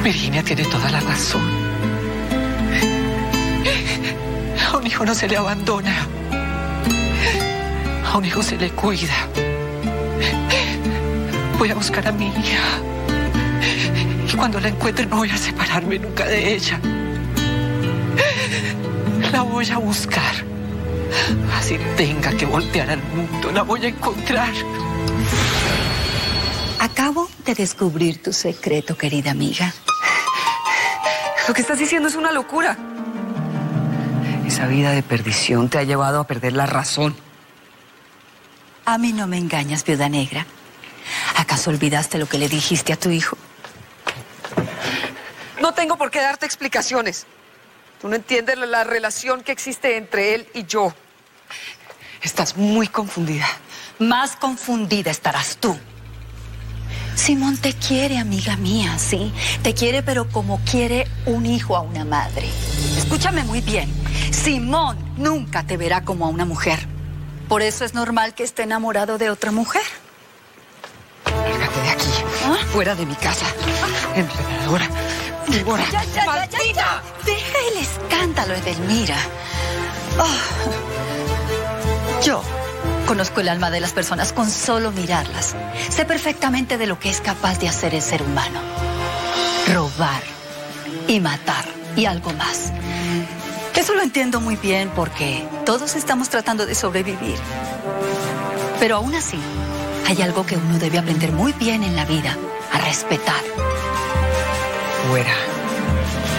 Virginia tiene toda la razón. A un hijo no se le abandona. A un hijo se le cuida. Voy a buscar a mi hija. Y cuando la encuentre no voy a separarme nunca de ella. La voy a buscar. Así tenga que voltear al mundo, la voy a encontrar. Acabo de descubrir tu secreto, querida amiga. Lo que estás diciendo es una locura. Esa vida de perdición te ha llevado a perder la razón. A mí no me engañas, viuda negra. ¿Acaso olvidaste lo que le dijiste a tu hijo? No tengo por qué darte explicaciones. Tú no entiendes la relación que existe entre él y yo. Estás muy confundida. Más confundida estarás tú. Simón te quiere, amiga mía, ¿sí? Te quiere, pero como quiere un hijo a una madre. Escúchame muy bien. Simón nunca te verá como a una mujer. Por eso es normal que esté enamorado de otra mujer. Lárgate de aquí. ¿Ah? Fuera de mi casa. Enredadora. Víbora. ¡Maldita! Deja el escándalo, Edelmira. Yo conozco el alma de las personas con solo mirarlas. Sé perfectamente de lo que es capaz de hacer el ser humano. Robar y matar y algo más. Eso lo entiendo muy bien porque todos estamos tratando de sobrevivir. Pero aún así, hay algo que uno debe aprender muy bien en la vida, a respetar. Fuera.